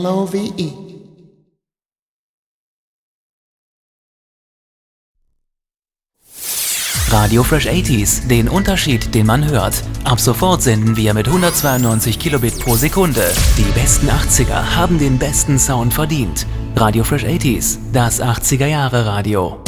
LOVE. Radio Fresh 80s, den Unterschied, den man hört. Ab sofort senden wir mit 192 Kilobit pro Sekunde. Die besten 80er haben den besten Sound verdient. Radio Fresh 80s, das 80er Jahre Radio.